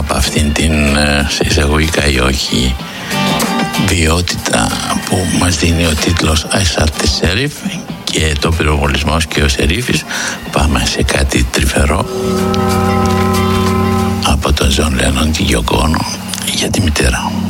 από αυτήν την σε εισαγωγικά ή όχι βιότητα που μας δίνει ο τίτλος I Shot the Sheriff και το πυροβολισμός και ο Σερίφης, πάμε σε κάτι τρυφερό από τον Τζον Λένον και Γιόκο Ono για τη μητέρα.